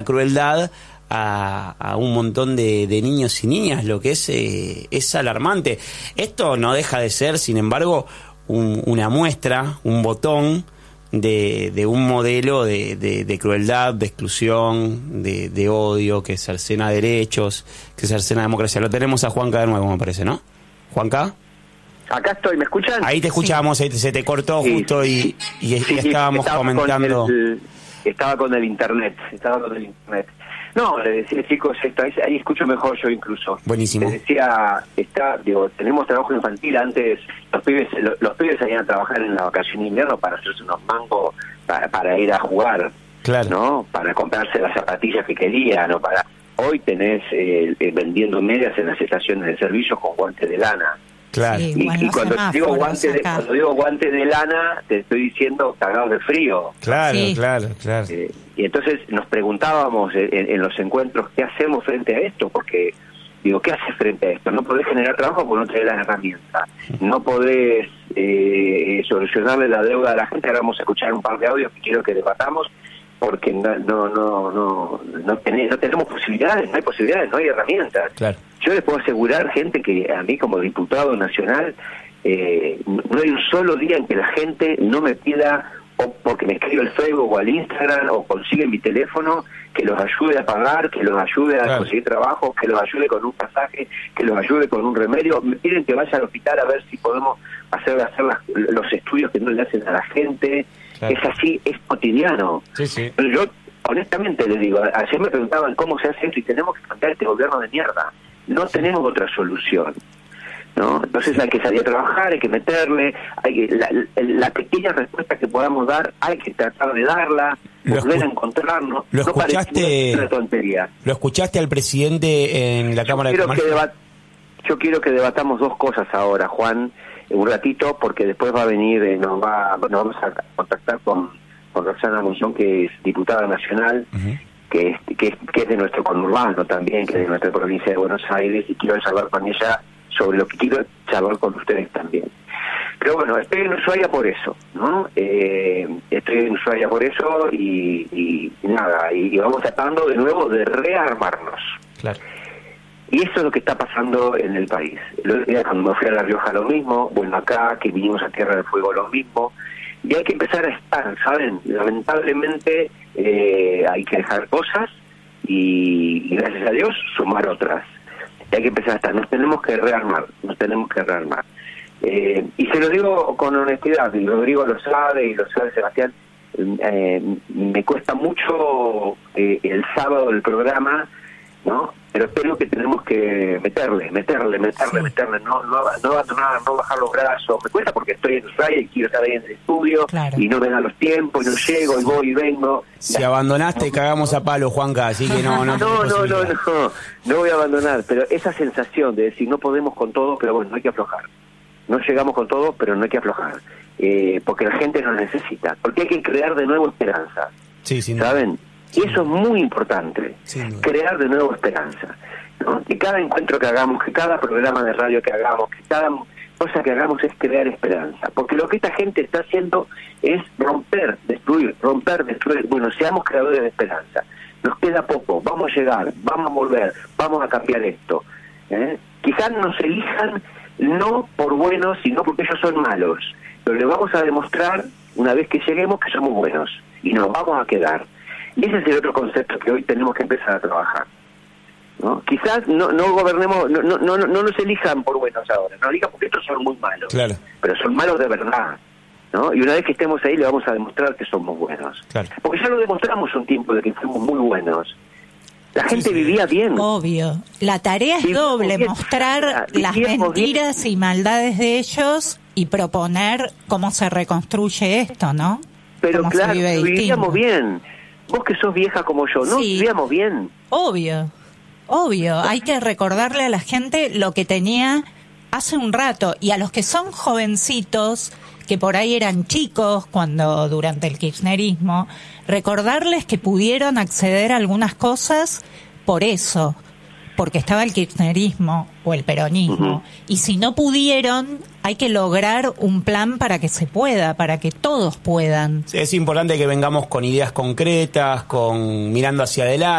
crueldad a un montón de niños y niñas, lo que es alarmante. Esto no deja de ser, sin embargo, una muestra, un botón de un modelo de crueldad, de exclusión, de odio, que cercena derechos, que cercena democracia. Lo tenemos a Juanca de nuevo, me parece, ¿no? ¿Juanca? Acá estoy, ¿me escuchan? Ahí te escuchábamos, sí. Se te cortó justo y estábamos comentando. Estaba con el internet. No, le decía, chicos, ahí escucho mejor yo incluso. Buenísimo. Les decía, tenemos trabajo infantil. Antes los pibes salían a trabajar en la vacación de invierno para hacerse unos mangos para ir a jugar, claro, ¿no? Para comprarse las zapatillas que querían, o para... Hoy tenés vendiendo medias en las estaciones de servicio con guantes de lana. Claro. Sí, Y cuando digo guantes de lana, te estoy diciendo cagados de frío. Claro, sí. claro. Y entonces nos preguntábamos en los encuentros, ¿qué hacemos frente a esto? Porque, digo, ¿qué haces frente a esto? No podés generar trabajo porque no tenés las herramientas. No podés solucionarle la deuda a la gente. Ahora vamos a escuchar un par de audios que quiero que debatamos, porque no tenemos posibilidades, no hay posibilidades, no hay herramientas. Claro. Yo les puedo asegurar, gente, que a mí como diputado nacional no hay un solo día en que la gente no me pida, o porque me escribe al Facebook o al Instagram, o consigue mi teléfono, que los ayude a pagar, que los ayude a conseguir trabajo, que los ayude con un pasaje, que los ayude con un remedio. Me piden que vaya al hospital a ver si podemos hacer los estudios que no le hacen a la gente. Claro. Es así, es cotidiano. Sí. Pero yo, honestamente, les digo, ayer me preguntaban cómo se hace esto y tenemos que cambiar este gobierno de mierda. No tenemos otra solución, ¿no? Entonces hay que salir a trabajar, hay que meterle, la pequeña respuesta que podamos dar, hay que tratar de darla, volver a encontrarnos. ¿Lo escuchaste? No una tontería. ¿Lo escuchaste al presidente en la Cámara de Comercio? Yo quiero que debatamos dos cosas ahora, Juan, un ratito, porque después va a venir, nos vamos a contactar con Roxana Monzón, que es diputada nacional, que es de nuestro conurbano también, que es de nuestra provincia de Buenos Aires, y quiero charlar con ella sobre lo que quiero charlar con ustedes también. Pero bueno, estoy en Ushuaia por eso, ¿no? Estoy en Ushuaia por eso y nada, y vamos tratando de nuevo de rearmarnos. Claro. Y eso es lo que está pasando en el país. El otro día cuando me fui a La Rioja lo mismo, bueno, acá que vinimos a Tierra del Fuego lo mismo, y hay que empezar a estar, ¿saben? Lamentablemente hay que dejar cosas y gracias a Dios sumar otras. Y hay que empezar a estar, nos tenemos que rearmar. Y se lo digo con honestidad, y Rodrigo lo sabe, y lo sabe Sebastián, me cuesta mucho el sábado del programa, ¿no? Pero creo que tenemos que meterle, no abandonar, no bajar los brazos. Me cuesta porque estoy en Ushuaia y quiero estar ahí en el estudio, claro, y no me dan los tiempos, y no llego, y voy y vengo. Si abandonaste, cagamos a palo, Juanca, así que no voy a abandonar, pero esa sensación de decir no podemos con todo, pero bueno, no hay que aflojar. No llegamos con todo, pero no hay que aflojar, porque la gente nos necesita, porque hay que crear de nuevo esperanza, sí, ¿saben? Y eso es muy importante, crear de nuevo esperanza, ¿no? Que cada encuentro que hagamos, que cada programa de radio que hagamos, que cada cosa que hagamos es crear esperanza. Porque lo que esta gente está haciendo es romper, destruir. Bueno, seamos creadores de esperanza. Nos queda poco, vamos a llegar, vamos a volver, vamos a cambiar esto. Quizás nos elijan no por buenos, sino porque ellos son malos. Pero les vamos a demostrar, una vez que lleguemos, que somos buenos. Y nos vamos a quedar. Y ese es el otro concepto que hoy tenemos que empezar a trabajar, ¿no? Quizás no gobernemos, no nos elijan por buenos ahora, no elijan porque estos son muy malos, claro, pero son malos de verdad, ¿no? Y una vez que estemos ahí le vamos a demostrar que somos buenos, claro, porque ya lo demostramos un tiempo de que fuimos muy buenos. La gente vivía bien. Obvio. La tarea es doble, bien, mostrar las mentiras y maldades de ellos y proponer cómo se reconstruye esto, ¿no? Pero cómo claro, vivíamos bien. Vos que sos vieja como yo, ¿no? Sí. Vivíamos bien. Obvio. Hay que recordarle a la gente lo que tenía hace un rato. Y a los que son jovencitos, que por ahí eran chicos durante el kirchnerismo, recordarles que pudieron acceder a algunas cosas por eso, porque estaba el kirchnerismo o el peronismo. Y si no pudieron, hay que lograr un plan para que se pueda, para que todos puedan. Sí, es importante que vengamos con ideas concretas, mirando hacia adelante.